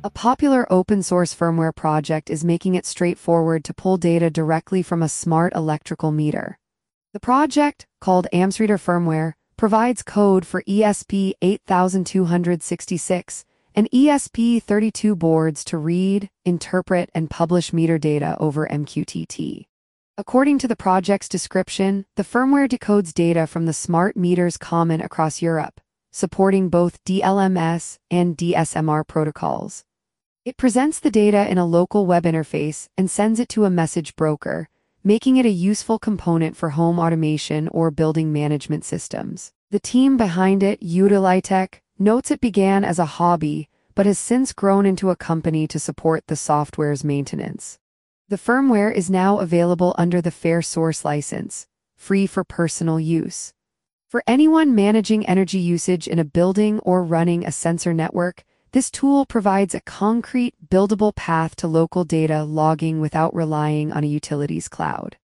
A popular open-source firmware project is making it straightforward to pull data directly from a smart electrical meter. The project, called AMSReader Firmware, provides code for ESP8266 and ESP32 boards to read, interpret, and publish meter data over MQTT. According to the project's description, the firmware decodes data from the smart meters common across Europe, supporting both DLMS and DSMR protocols. It presents the data in a local web interface and sends it to a message broker, making it a useful component for home automation or building management systems. The team behind it, Utilitech, notes it began as a hobby, but has since grown into a company to support the software's maintenance. The firmware is now available under the Fair Source license, free for personal use. For anyone managing energy usage in a building or running a sensor network, this tool provides a concrete, buildable path to local data logging without relying on a utilities cloud.